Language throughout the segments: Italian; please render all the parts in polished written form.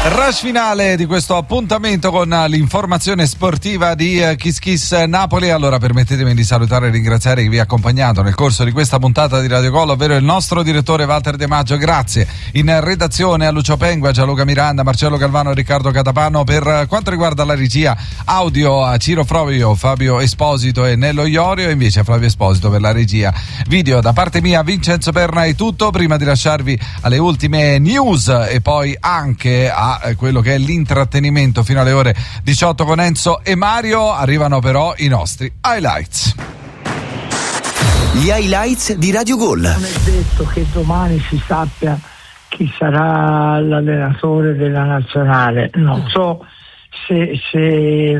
Rush finale di questo appuntamento con l'informazione sportiva di Kiss Kiss Napoli. Allora permettetemi di salutare e ringraziare chi vi ha accompagnato nel corso di questa puntata di Radio Gol, ovvero il nostro direttore Walter De Maggio. Grazie in redazione a Lucio Pengua, Gianluca Miranda, Marcello Galvano e Riccardo Catapano. Per quanto riguarda la regia audio, a Ciro Frovio, Fabio Esposito e Nello Iorio, e invece a Flavio Esposito per la regia video. Da parte mia Vincenzo Perna è tutto. Prima di lasciarvi alle ultime news e poi anche a quello che è l'intrattenimento fino alle ore 18 con Enzo e Mario, arrivano però i nostri highlights. Gli highlights di Radio Gol. Non è detto che domani si sappia chi sarà l'allenatore della nazionale. Non so se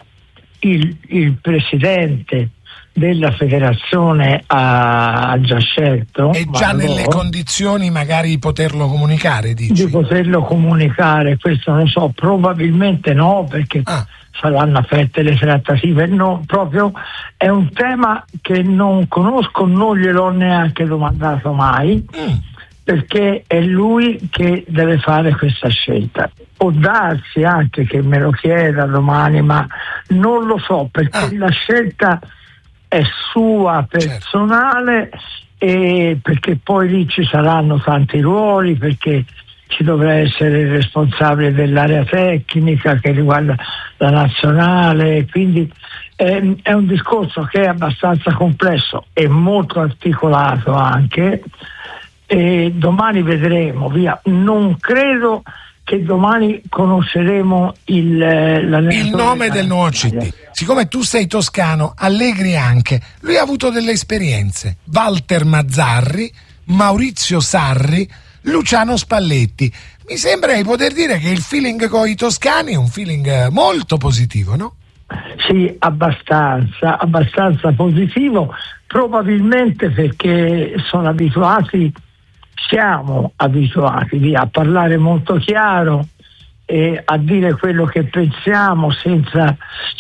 il presidente della federazione ha già scelto. È già nelle condizioni magari di poterlo comunicare, dici? Di poterlo comunicare, questo non lo so, probabilmente no, perché saranno aperte le trattative. No, proprio è un tema che non conosco, non gliel'ho neanche domandato mai, perché è lui che deve fare questa scelta. Può darsi anche che me lo chieda domani, ma non lo so, perché la scelta è sua, personale, e perché poi lì ci saranno tanti ruoli, perché ci dovrà essere il responsabile dell'area tecnica che riguarda la nazionale, quindi è un discorso che è abbastanza complesso e molto articolato anche, e domani vedremo, via. Non credo che domani conosceremo il nome del nuovo CT. Siccome tu sei toscano, Allegri anche, lui ha avuto delle esperienze. Walter Mazzarri, Maurizio Sarri, Luciano Spalletti. Mi sembra di poter dire che il feeling con i toscani è un feeling molto positivo, no? Sì, abbastanza positivo, probabilmente perché siamo abituati a parlare molto chiaro e a dire quello che pensiamo senza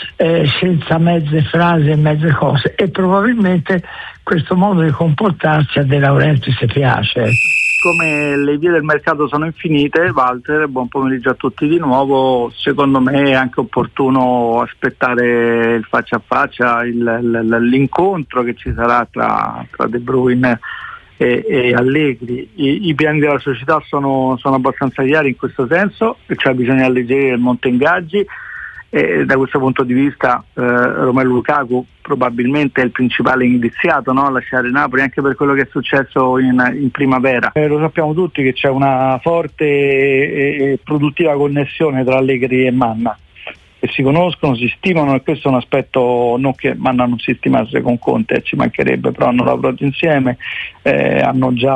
mezze frasi e mezze cose, e probabilmente questo modo di comportarsi a De Laurentiis piace. Come le vie del mercato sono infinite, Walter, buon pomeriggio a tutti di nuovo. Secondo me è anche opportuno aspettare il faccia a faccia, l'incontro che ci sarà tra De Bruyne e Allegri. I piani della società sono abbastanza chiari in questo senso, cioè bisogna alleggerire il monte ingaggi, e da questo punto di vista Romelu Lukaku probabilmente è il principale indiziato, no, a lasciare Napoli, anche per quello che è successo in primavera. Lo sappiamo tutti che c'è una forte e produttiva connessione tra Allegri e Manna, che si conoscono, si stimano, e questo è un aspetto, non che Manna non si stimasse con Conte, ci mancherebbe, però hanno lavorato insieme, hanno già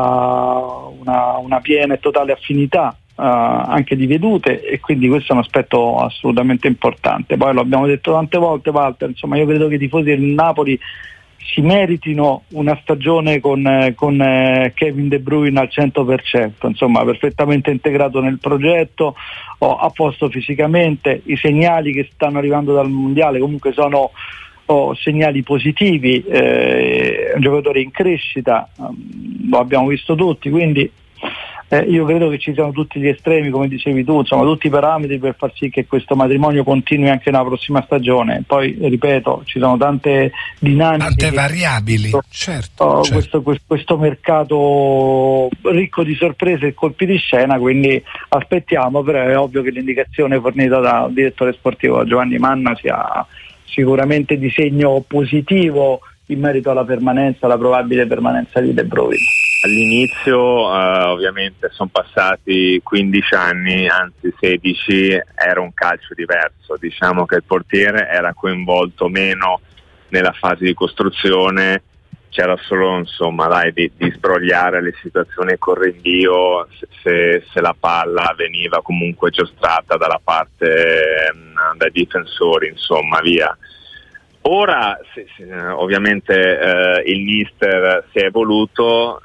una piena e totale affinità anche di vedute, e quindi questo è un aspetto assolutamente importante. Poi lo abbiamo detto tante volte, Walter, insomma io credo che i tifosi del Napoli si meritino una stagione con Kevin De Bruyne al 100%, insomma perfettamente integrato nel progetto, a posto fisicamente. I segnali che stanno arrivando dal mondiale comunque sono segnali positivi, è un giocatore in crescita, lo abbiamo visto tutti, quindi io credo che ci siano tutti gli estremi, come dicevi tu, insomma tutti i parametri per far sì che questo matrimonio continui anche nella prossima stagione. Poi ripeto, ci sono tante dinamiche, tante variabili, certo. Questo mercato ricco di sorprese e colpi di scena, quindi aspettiamo, però è ovvio che l'indicazione fornita dal direttore sportivo Giovanni Manna sia sicuramente di segno positivo in merito alla probabile permanenza di De Bruyne. All'inizio ovviamente sono passati 15 anni, anzi 16, era un calcio diverso, diciamo che il portiere era coinvolto meno nella fase di costruzione, c'era solo di sbrogliare le situazioni con rinvio se la palla veniva comunque giostrata dalla parte dai difensori, insomma via. Ora ovviamente il mister si è evoluto,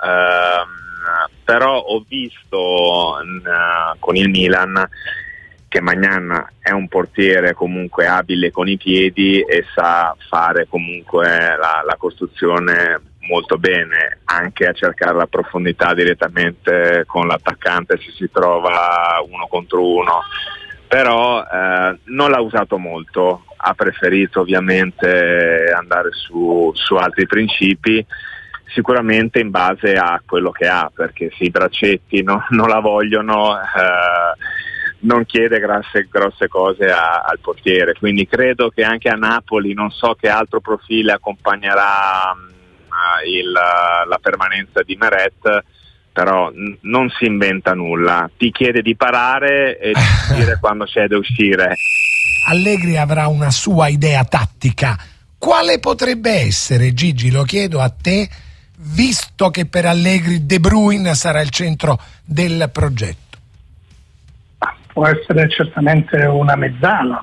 però ho visto con il Milan che Maignan è un portiere comunque abile con i piedi e sa fare comunque la costruzione molto bene anche a cercare la profondità direttamente con l'attaccante se si trova 1 contro 1, però non l'ha usato molto, ha preferito ovviamente andare su altri principi, sicuramente in base a quello che ha, perché se i braccetti non la vogliono non chiede grosse cose al portiere, quindi credo che anche a Napoli, non so che altro profilo accompagnerà la permanenza di Meret, però non si inventa nulla, ti chiede di parare e di dire quando c'è da uscire. Allegri avrà una sua idea tattica, quale potrebbe essere, Gigi? Lo chiedo a te, visto che per Allegri De Bruyne sarà il centro del progetto. Può essere certamente una mezzala,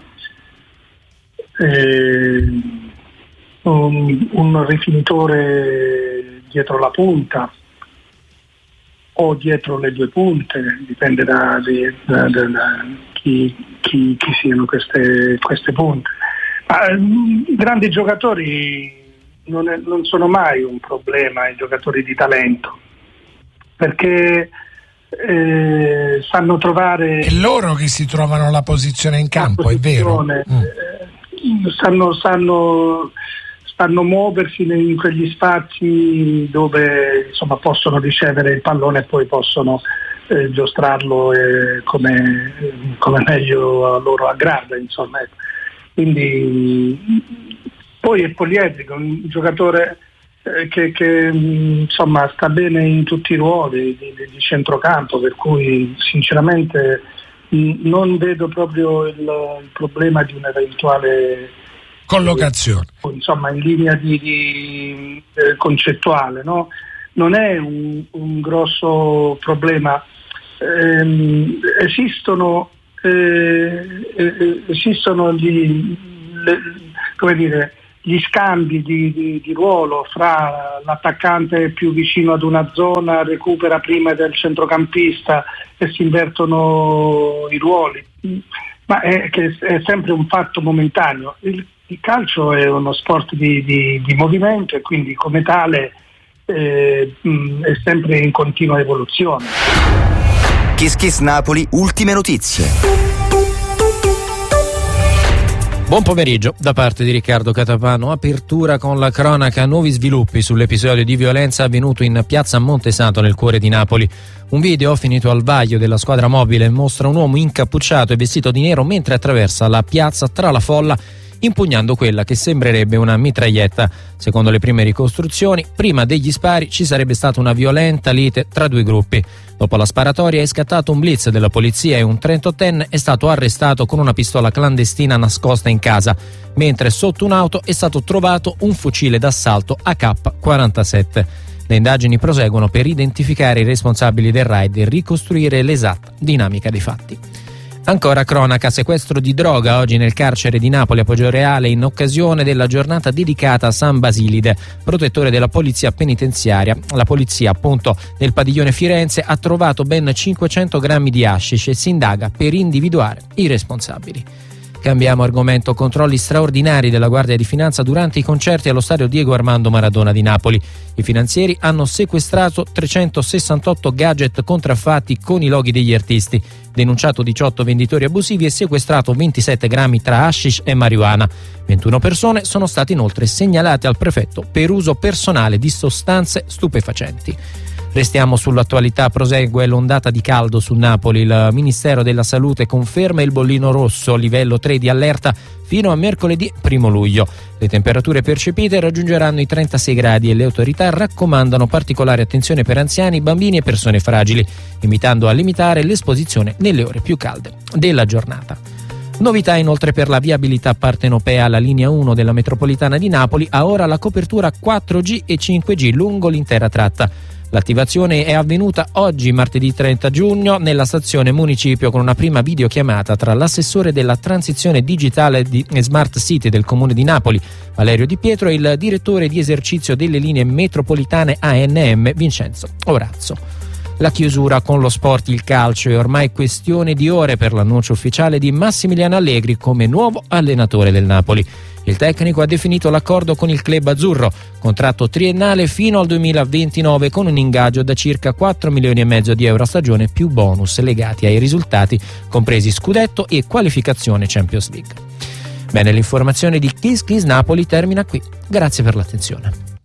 un rifinitore dietro la punta o dietro le 2 punte, dipende da chi siano queste punte. Ma i grandi giocatori non sono mai un problema, i giocatori di talento, perché sanno trovare. È loro che si trovano la posizione in campo, è vero? Sanno muoversi in quegli spazi dove insomma possono ricevere il pallone e poi possono giostrarlo come meglio a loro aggrada, insomma. Quindi poi è poliedrico, un giocatore che insomma sta bene in tutti i ruoli di centrocampo, per cui sinceramente non vedo proprio il problema di un'eventuale collocazione, insomma, in linea di concettuale, no? Non è un grosso problema. Esistono gli scambi di ruolo fra l'attaccante più vicino ad una zona, recupera prima del centrocampista e si invertono i ruoli, ma è sempre un fatto momentaneo. Il calcio è uno sport di movimento e quindi come tale è sempre in continua evoluzione. Kiss Kiss Napoli, ultime notizie. Buon pomeriggio da parte di Riccardo Catapano. Apertura con la cronaca, nuovi sviluppi sull'episodio di violenza avvenuto in piazza Montesanto nel cuore di Napoli. Un video finito al vaglio della squadra mobile mostra un uomo incappucciato e vestito di nero mentre attraversa la piazza tra la folla impugnando quella che sembrerebbe una mitraglietta. Secondo le prime ricostruzioni, prima degli spari ci sarebbe stata una violenta lite tra 2 gruppi. Dopo la sparatoria è scattato un blitz della polizia e un 38enne è stato arrestato con una pistola clandestina nascosta in casa, mentre sotto un'auto è stato trovato un fucile d'assalto AK-47. Le indagini proseguono per identificare i responsabili del raid e ricostruire l'esatta dinamica dei fatti. Ancora cronaca, sequestro di droga oggi nel carcere di Napoli a Poggioreale in occasione della giornata dedicata a San Basilide, protettore della polizia penitenziaria. La polizia, appunto, nel padiglione Firenze ha trovato ben 500 grammi di hashish e si indaga per individuare i responsabili. Cambiamo argomento, controlli straordinari della Guardia di Finanza durante i concerti allo stadio Diego Armando Maradona di Napoli. I finanzieri hanno sequestrato 368 gadget contraffatti con i loghi degli artisti, denunciato 18 venditori abusivi e sequestrato 27 grammi tra hashish e marijuana. 21 persone sono state inoltre segnalate al prefetto per uso personale di sostanze stupefacenti. Restiamo sull'attualità, prosegue l'ondata di caldo su Napoli. Il Ministero della Salute conferma il bollino rosso, livello 3 di allerta fino a mercoledì 1 luglio. Le temperature percepite raggiungeranno i 36 gradi e le autorità raccomandano particolare attenzione per anziani, bambini e persone fragili, invitando a limitare l'esposizione nelle ore più calde della giornata. Novità inoltre per la viabilità partenopea. La linea 1 della metropolitana di Napoli ha ora la copertura 4G e 5G lungo l'intera tratta. L'attivazione è avvenuta oggi, martedì 30 giugno, nella stazione Municipio con una prima videochiamata tra l'assessore della transizione digitale di Smart City del Comune di Napoli, Valerio Di Pietro, e il direttore di esercizio delle linee metropolitane ANM, Vincenzo Orazzo. La chiusura con lo sport, il calcio, è ormai questione di ore per l'annuncio ufficiale di Massimiliano Allegri come nuovo allenatore del Napoli. Il tecnico ha definito l'accordo con il club azzurro, contratto triennale fino al 2029 con un ingaggio da circa 4 milioni e mezzo di euro a stagione più bonus legati ai risultati, compresi scudetto e qualificazione Champions League. Bene, l'informazione di Kiss Kiss Napoli termina qui. Grazie per l'attenzione.